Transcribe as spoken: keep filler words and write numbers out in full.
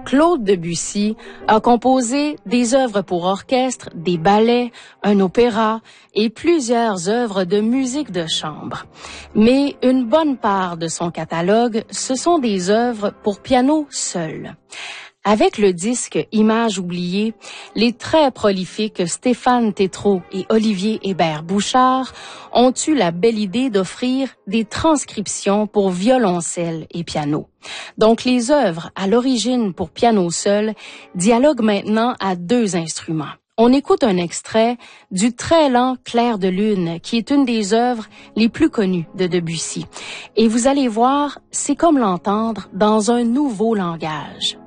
Claude Debussy a composé des œuvres pour orchestre, des ballets, un opéra et plusieurs œuvres de musique de chambre. Mais une bonne part de son catalogue, ce sont des œuvres pour piano seul. Avec le disque Images oubliées, les très prolifiques Stéphane Tétrault et Olivier Hébert-Bouchard ont eu la belle idée d'offrir des transcriptions pour violoncelle et piano. Donc les œuvres à l'origine pour piano seul dialoguent maintenant à deux instruments. On écoute un extrait du très lent Clair de lune, qui est une des œuvres les plus connues de Debussy. Et vous allez voir, c'est comme l'entendre dans un nouveau langage.